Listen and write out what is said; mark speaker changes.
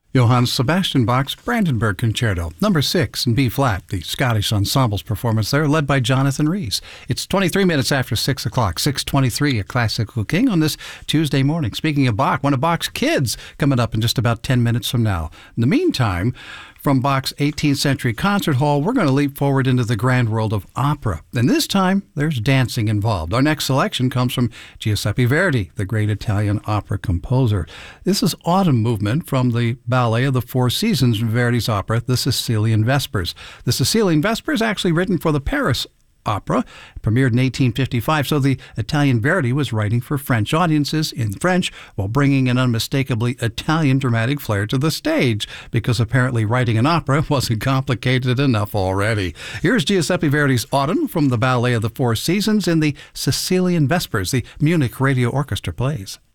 Speaker 1: Johann Sebastian Bach's Brandenburg Concerto, number 6 in B-flat, the Scottish ensemble's performance there, led by Jonathan Rhys. It's 23 minutes after 6 o'clock, 6:23 at Classical King on this Tuesday morning. Speaking of Bach, one of Bach's kids coming up in just about 10 minutes from now. In the meantime, from Bach's 18th century concert hall, we're going to leap forward into the grand world of opera. And this time, there's dancing involved. Our next selection comes from Giuseppe Verdi, the great Italian opera composer. This is Autumn Movement from the ballet of the Four Seasons in Verdi's opera, The Sicilian Vespers. The Sicilian Vespers actually written for the Paris Opera, premiered in 1855, so the Italian Verdi was writing for French audiences in French while bringing an unmistakably Italian dramatic flair to the stage, because apparently writing an opera wasn't complicated enough already. Here's Giuseppe Verdi's Autumn from the ballet of the Four Seasons in the Sicilian Vespers, the Munich Radio Orchestra plays.